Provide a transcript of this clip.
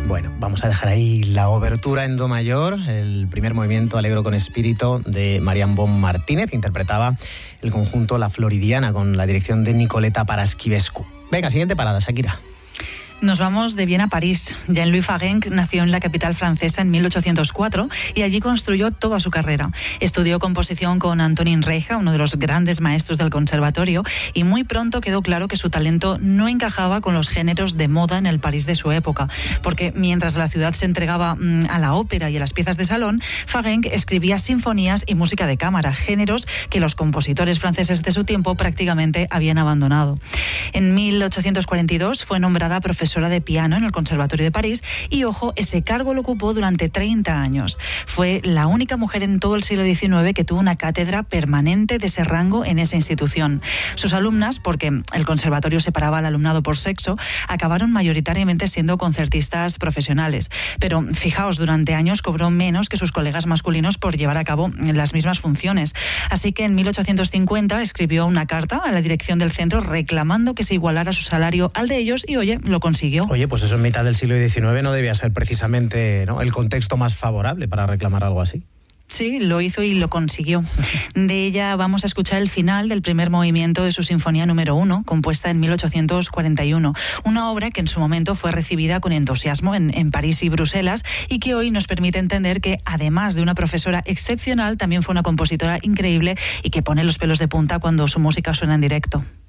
Bueno, vamos a dejar ahí la obertura en do mayor, el primer movimiento Alegro con espíritu de Marian Bon Martínez. Interpretaba el conjunto La Floridiana con la dirección de Nicoleta Paraschivescu. Venga, siguiente parada, Shakira. Nos vamos de Viena a París. Jean-Louis Farrenc nació en la capital francesa en 1804 y allí construyó toda su carrera. Estudió composición con Antonin Reja, uno de los grandes maestros del conservatorio, y muy pronto quedó claro que su talento no encajaba con los géneros de moda en el París de su época, porque mientras la ciudad se entregaba a la ópera y a las piezas de salón, Farrenc escribía sinfonías y música de cámara, géneros que los compositores franceses de su tiempo prácticamente habían abandonado. En 1842 fue nombrada profesora de piano en el Conservatorio de París y, ojo, ese cargo lo ocupó durante 30 años. Fue la única mujer en todo el siglo XIX que tuvo una cátedra permanente de ese rango en esa institución. Sus alumnas, porque el conservatorio separaba al alumnado por sexo, acabaron mayoritariamente siendo concertistas profesionales. Pero fijaos, durante años cobró menos que sus colegas masculinos por llevar a cabo las mismas funciones. Así que en 1850 escribió una carta a la dirección del centro reclamando que se igualara su salario al de ellos y, oye, lo consiguió. Oye, pues eso en mitad del siglo XIX no debía ser precisamente, ¿no?, el contexto más favorable para reclamar algo así. Sí, lo hizo y lo consiguió. De ella vamos a escuchar el final del primer movimiento de su Sinfonía número 1, compuesta en 1841. Una obra que en su momento fue recibida con entusiasmo en París y Bruselas y que hoy nos permite entender que, además de una profesora excepcional, también fue una compositora increíble y que pone los pelos de punta cuando su música suena en directo.